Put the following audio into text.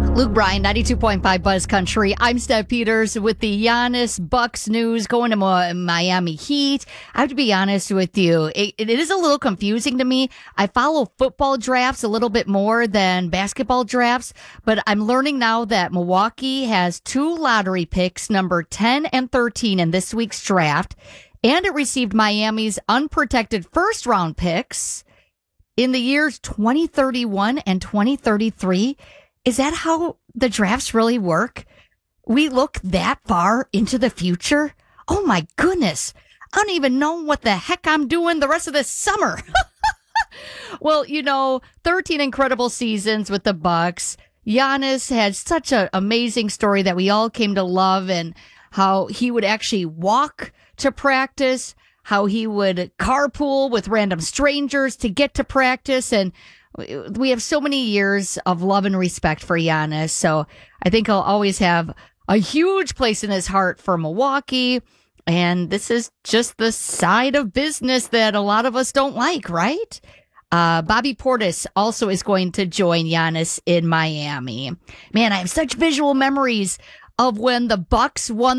Luke Bryan, 92.5 Buzz Country. I'm Steph Peters with the Giannis Bucks news going to Miami Heat. I have to be honest with you. It is a little confusing to me. I follow football drafts a little bit more than basketball drafts, but I'm learning now that Milwaukee has two lottery picks, number 10 and 13 in this week's draft, and it received Miami's unprotected first round picks in the years 2031 and 2033. Is that how the drafts really work? We look that far into the future? Oh my goodness. I don't even know what the heck I'm doing the rest of this summer. Well, 13 incredible seasons with the Bucks. Giannis had such an amazing story that we all came to love, and how he would actually walk to practice, how he would carpool with random strangers to get to practice, and we have so many years of love and respect for Giannis. So I think he'll always have a huge place in his heart for Milwaukee. And this is just the side of business that a lot of us don't like, right? Bobby Portis also is going to join Giannis in Miami. Man, I have such visual memories of when the Bucks won